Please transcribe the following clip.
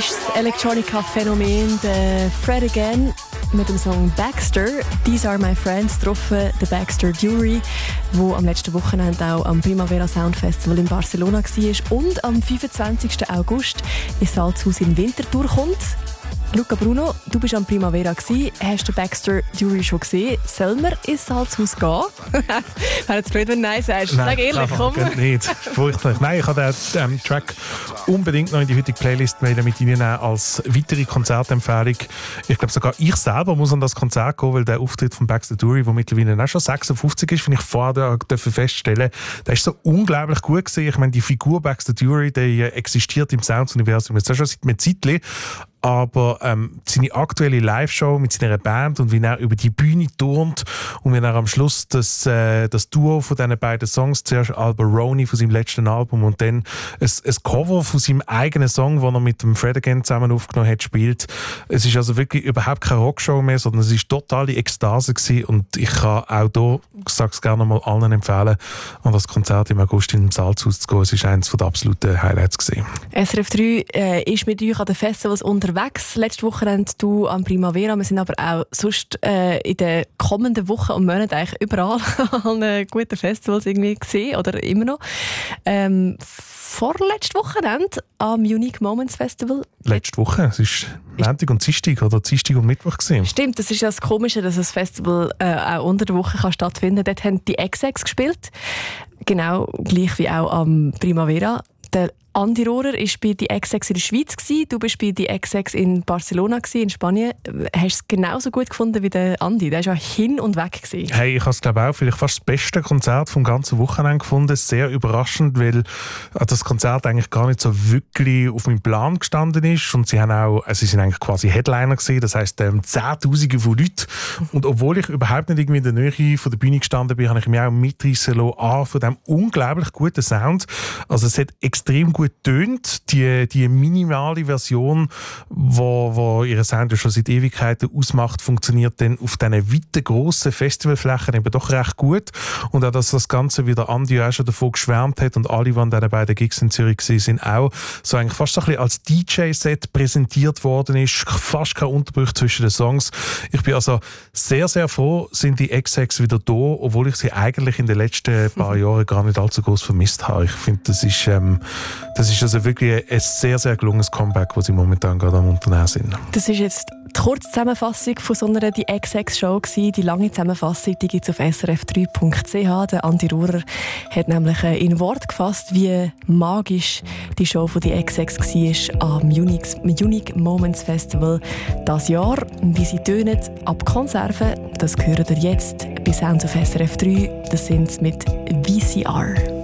ist das Electronica-Phänomen der Fred Again mit dem Song Baxter. «These are my friends» getroffen, der Baxter Dury, der am letzten Wochenende auch am Primavera Sound Festival in Barcelona war und am 25. August ins Salzhaus in Winterthur kommt. Luca Bruno, du bist am Primavera gsi, hast den Baxter Dury schon gesehen. Soll man ins Salzhaus gehen? Wäre jetzt blöd, wenn du Nein sagst. Sag ehrlich, komm. Nicht. Furchtbar. Nein, ich habe den Track unbedingt noch in die heutige Playlist mit reinnehmen als weitere Konzertempfehlung. Ich glaube, sogar ich selber muss an das Konzert gehen, weil der Auftritt von Baxter Dury, der mittlerweile auch schon 56 ist, finde ich vorher feststellen, der ist so unglaublich gut gewesen. Ich meine, die Figur Baxter Dury, die existiert im Sounds-Universum jetzt auch schon seit einem Zeitchen. Aber seine aktuelle Live-Show mit seiner Band und wie er über die Bühne turnt und wie er am Schluss das Duo von diesen beiden Songs, zuerst Albaroni von seinem letzten Album und dann ein Cover von seinem eigenen Song, den er mit dem Fred Again zusammen aufgenommen hat, spielt. Es ist also wirklich überhaupt keine Rockshow mehr, sondern es ist totale Ekstase gewesen. Und ich kann auch hier, ich sage es gerne mal allen empfehlen, an das Konzert im August in den Salzhaus zu gehen. Es war eines der absoluten Highlights gewesen. SRF 3 ist mit euch an den Festivals unterwegs. Letzte Woche du am Primavera. Wir sind aber auch sonst in den kommenden Wochen und Monaten eigentlich überall an guten Festivals irgendwie gesehen oder immer noch. Vorletzte Wochenende am Unique Moments Festival. Letzte Woche, es war Montag und Dienstag oder Dienstag und Mittwoch gewesen. Stimmt, das ist ja das Komische, dass ein Festival auch unter der Woche stattfinden kann. Dort haben die XX gespielt, genau gleich wie auch am Primavera. Der Andi Rohrer war bei die XX in der Schweiz. Du bist bei die XX in Barcelona, in Spanien. Hast du es genauso gut gefunden wie der Andi? Der war ja hin und weg. Hey, ich habe es glaube auch vielleicht fast das beste Konzert vom ganzen Wochenende gefunden. Sehr überraschend, weil das Konzert eigentlich gar nicht so wirklich auf meinem Plan gestanden ist. Und sie sind eigentlich quasi Headliner gewesen, das heisst Zehntausende von Leuten. Und obwohl ich überhaupt nicht irgendwie in der Nähe von der Bühne gestanden bin, habe ich mich auch mitreissen lassen von diesem unglaublich guten Sound. Also es hat extrem gut tönt. Die minimale Version, wo ihre Sound schon seit Ewigkeiten ausmacht, funktioniert dann auf diesen weiten, grossen Festivalflächen eben doch recht gut. Und auch, dass das Ganze, wie der Andi auch schon davon geschwärmt hat und alle, die an diesen beiden Gigs in Zürich sind, auch so eigentlich fast so ein bisschen als DJ-Set präsentiert worden ist. Fast kein Unterbruch zwischen den Songs. Ich bin also sehr, sehr froh, sind die XX wieder da, obwohl ich sie eigentlich in den letzten paar Jahren gar nicht allzu groß vermisst habe. Ich finde, das ist also wirklich ein sehr, sehr gelungenes Comeback, das sie momentan gerade am Unternehmen sind. Das ist jetzt die Kurzzusammenfassung von so einer die XX-Show gewesen. Die lange Zusammenfassung, die gibt es auf srf3.ch. Der Andi Rohrer hat nämlich in Wort gefasst, wie magisch die Show von die XX war am Unique Moments Festival dieses Jahr. Wie sie tönen ab Konserven, das hören ihr jetzt bei Sounds auf SRF 3. Das sind mit VCR.